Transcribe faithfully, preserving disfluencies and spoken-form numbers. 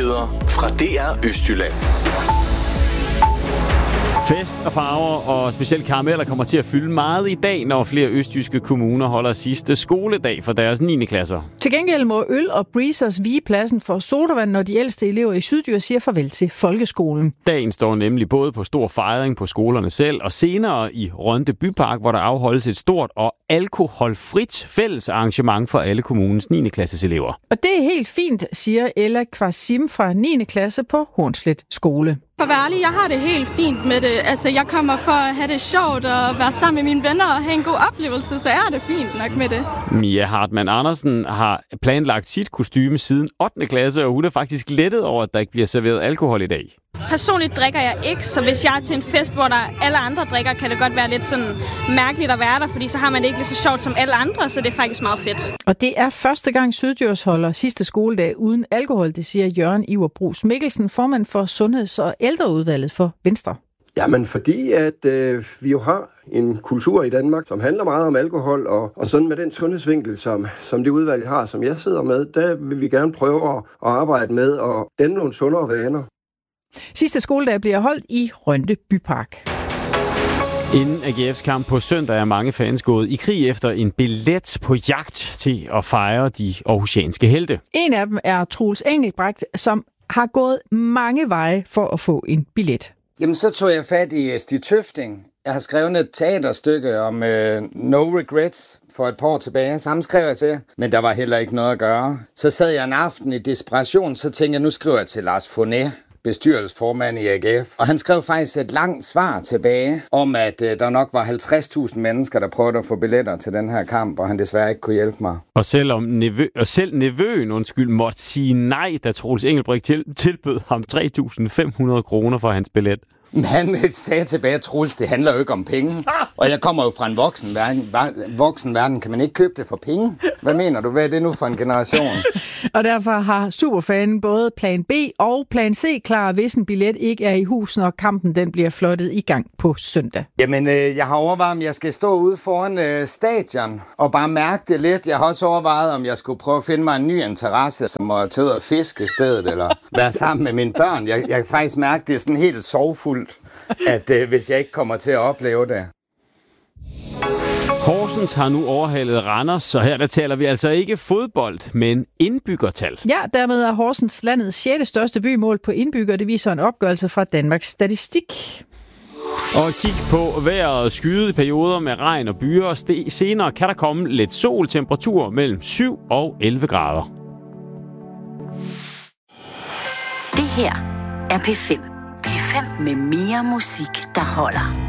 Nyheder fra D R Østjylland. Fest og farver og specielt karameller kommer til at fylde meget i dag, når flere østjyske kommuner holder sidste skoledag for deres niende klasser. Til gengæld må øl og breezers vige pladsen for sodavand, når de ældste elever i Syddyr siger farvel til folkeskolen. Dagen står nemlig både på stor fejring på skolerne selv, og senere i Rønde Bypark, hvor der afholdes et stort og alkoholfrit fælles arrangement for alle kommunens niende klasses elever. Og det er helt fint, siger Ella Kvasim fra niende klasse på Hornslet Skole. For at være ærlig, jeg har det helt fint med det. Altså, jeg kommer for at have det sjovt og være sammen med mine venner og have en god oplevelse, så jeg har det fint nok med det. Mia Hartmann Andersen har planlagt sit kostume siden ottende klasse, og hun er faktisk lettet over, at der ikke bliver serveret alkohol i dag. Personligt drikker jeg ikke, så hvis jeg er til en fest, hvor der alle andre drikker, kan det godt være lidt sådan mærkeligt at være der, fordi så har man det ikke lige så sjovt som alle andre, så det er faktisk meget fedt. Og det er første gang Syddjurs holder sidste skoledag uden alkohol, det siger Jørgen Iver Bruus Mikkelsen, formand for Sundheds- og Ældreudvalget for Venstre. Jamen fordi, at øh, vi jo har en kultur i Danmark, som handler meget om alkohol, og, og sådan med den sundhedsvinkel, som, som det udvalg har, som jeg sidder med, der vil vi gerne prøve at, at arbejde med at danne nogle sundere vaner. Sidste skoledag bliver holdt i Rønde Bypark. Inden A G F's kamp på søndag er mange fans gået i krig efter en billet på jagt til at fejre de aarhusianske helte. En af dem er Troels Engelbrecht, som har gået mange veje for at få en billet. Jamen, så tog jeg fat i Stig Tøfting. Jeg har skrevet et teaterstykke om øh, No Regrets for et par år tilbage. Samme skrev jeg til, men der var heller ikke noget at gøre. Så sad jeg en aften i desperation, så tænkte jeg, nu skriver jeg til Lars Fournet, bestyrelsesformand i A G F. Og han skrev faktisk et langt svar tilbage om, at øh, der nok var halvtreds tusind mennesker, der prøvede at få billetter til den her kamp, og han desværre ikke kunne hjælpe mig. Og, selvom nevø, og selv nevøen undskyld, måtte sige nej, da Troels Engelbrecht til, tilbød ham tre tusind fem hundrede kroner for hans billet. Men han sagde tilbage, at Troels, det handler jo ikke om penge. Og jeg kommer jo fra en voksen verden. Voksen verden. Kan man ikke købe det for penge? Hvad mener du? Hvad er det nu for en generation? Og derfor har superfanen både plan B og plan C klar, hvis en billet ikke er i hus, når kampen den bliver flottet i gang på søndag. Jamen, øh, jeg har overvejet, om jeg skal stå ude foran øh, stadion og bare mærke det lidt. Jeg har også overvejet, om jeg skulle prøve at finde mig en ny interesse, som at tage ud og fiske i stedet, eller være sammen med mine børn. Jeg, jeg kan faktisk mærke, det er sådan helt sorgfuldt, at øh, hvis jeg ikke kommer til at opleve det. Horsens har nu overhalet Randers, så her der taler vi altså ikke fodbold, men indbyggertal. Ja, dermed er Horsens landets sjette største by målt på indbygger. Det viser en opgørelse fra Danmarks Statistik. Og kig på vejret, skyde perioder med regn og byer. St- senere kan der komme lidt sol, temperatur mellem syv og elleve grader. Det her er P fem. P fem med mere musik, der holder.